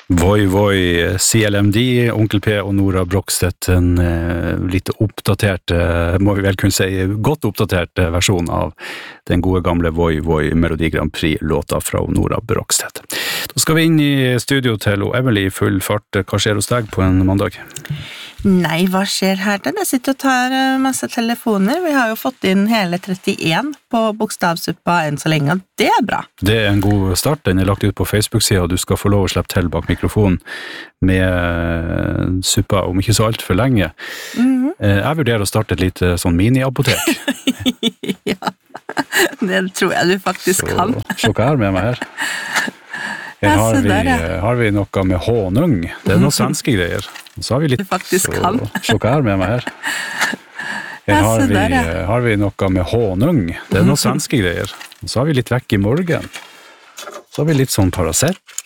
Voi, voi, CLMD, Onkel P og Nora Brogstedt, en litt oppdatert, må vi vel kunne si, godt oppdatert versjon av den gode gamle Voi, voi, Melodi Grand Prix-låta fra Nora Brogstedt. Da skal vi inn i studio til Emily i full fart. Hva skjer hos deg på en mandag? Nei, hva skjer her da? Jeg sitter og tar masse telefoner. Vi har jo fått inn hele 31 på bokstavsuppa enn så lenge, og det er bra. Det er en god start. Den er lagt ut på Facebook-siden, og du skal få lov å slippe til bak mikrofonen med suppa om ikke så alt for lenge. Jeg vurderer å starte et lite sånn mini-apotek. Ja, det tror jeg du faktisk kan. Så hva er med meg her? Her har vi noe med honung. Det er noen svenske greier. Så har vi litt... Du faktisk kan. Så hva er med meg her? Har vi noe med honung. Det er noen svenske greier. Så har vi litt vekk i morgen. Så har vi litt sånn Paracet.